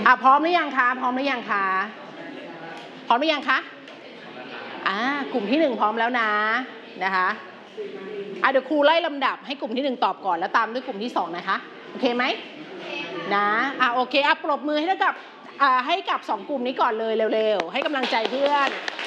พร้อมหรือยังคะพร้อมหรือยังคะพร้อมหรือยังคะกลุ่มที่1พร้อมแล้วนะคะเดี๋ยวครูไล่ลำดับให้กลุ่มที่1ตอบก่อนแล้วตามด้วยกลุ่มที่2นะคะโอเคไหมนะโอเคปรบมือให้กับ2กลุ่มนี้ก่อนเลยเร็วๆให้กำลังใจเพื่อน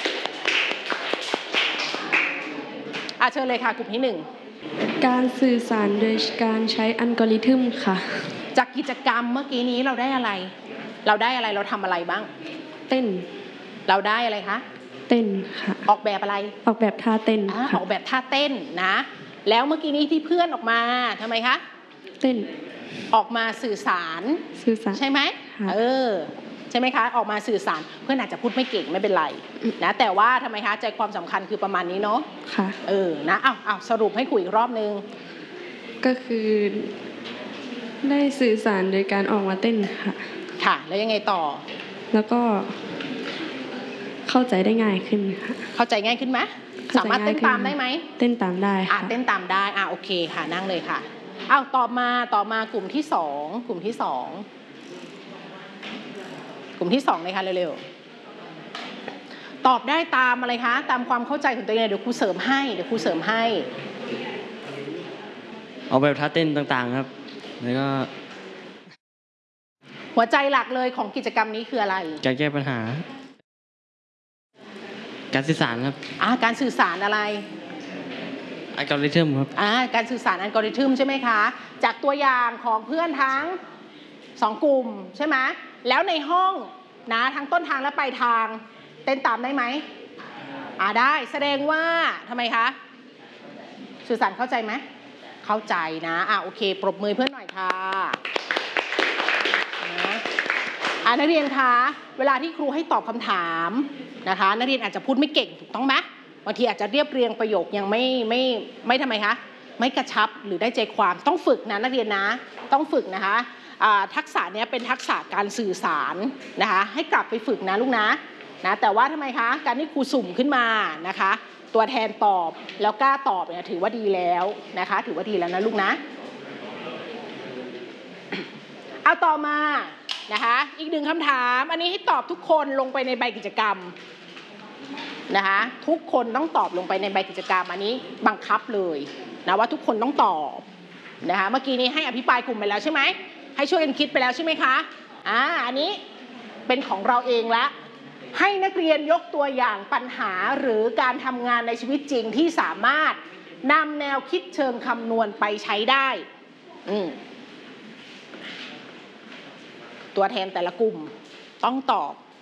เชิญเลยค่ะกลุ่มที่1 การสื่อสารโดยการใช้อัลกอริทึมค่ะจากกิจกรรมเมื่อกี้นี้เราได้อะไรเราทำอะไรบ้างเต้นเราได้อะไรคะเต้นค่ะออกแบบอะไรออกแบบท่าเต้นออกแบบท่าเต้นนะแล้วเมื่อกี้นี้ที่เพื่อนออกมาทำไมคะเต้นออกมาสื่อสารใช่ไหมใช่ไหมคะออกมาสื่อสารเพื่อนอาจจะพูดไม่เก่งไม่เป็นไรนะแต่ว่าทำไมคะใจความสำคัญคือประมาณนี้เนาะค่ะนะสรุปให้คุยอีกรอบนึงก็คือได้สื่อสารโดยการออกมาเต้นค่ะแล้วยังไงต่อแล้วก็เข้าใจได้ง่ายขึ้นค่ะเข้าใจง่ายขึ้นไหมสามารถเต้นตามได้ไหมเต้นตามได้ค่ะเต้นตามได้โอเคค่ะนั่งเลยค่ะต่อมากลุ่มที่2กลุ่มที่2เลยค่ะเร็วๆตอบได้ตามอะไรคะตามความเข้าใจของตัวเองเดี๋ยวครูเสริมให้ออกแบบท่าเต้นต่างๆครับแล้วก็หัวใจหลักเลยของกิจกรรมนี้คืออะไรการแก้ปัญหาการสื่อสารครับการสื่อสารอะไรอัลกอริทึมครับการสื่อสารอัลกอริทึมใช่ไหมคะจากตัวอย่างของเพื่อนทั้ง2กลุ่มใช่ไหมแล้วในห้องนะทั้งต้นทางและปลายทางเต้นตามได้ไหมได้แสดงว่าทำไมคะสื่อสารเข้าใจไหมเข้าใจนะโอเคปรบมือเพื่อนหน่อยค่ะนักเรียนคะเวลาที่ครูให้ตอบคำถามนะคะนักเรียนอาจจะพูดไม่เก่งถูกต้องไหมบางทีอาจจะเรียบเรียงประโยคยังไม่ทำไมคะไม่กระชับหรือได้ใจความต้องฝึกนะนักเรียนนะต้องฝึกนะคะทักษะนี้เป็นทักษะการสื่อสารนะคะให้กลับไปฝึกนะลูกนะแต่ว่าทำไมคะการที่ครูสุ่มขึ้นมานะคะตัวแทนตอบแล้วกล้าตอบเนี่ยถือว่าดีแล้วนะคะถือว่าดีแล้วนะลูกนะต่อมานะคะอีก1คำถามอันนี้ให้ตอบทุกคนลงไปในใบกิจกรรมนะคะทุกคนต้องตอบลงไปในใบกิจกรรมอันนี้บังคับเลยนะว่าทุกคนต้องตอบนะคะเมื่อกี้นี้ให้อภิปรายกลุ่มไปแล้วใช่ไหมให้ช่วยกันคิดไปแล้วใช่ไหมคะอันนี้เป็นของเราเองละให้นักเรียนยกตัวอย่างปัญหาหรือการทำงานในชีวิตจริงที่สามารถนำแนวคิดเชิงคำนวณไปใช้ได้ตัวแทนแต่ละกลุ่มต้องตอบ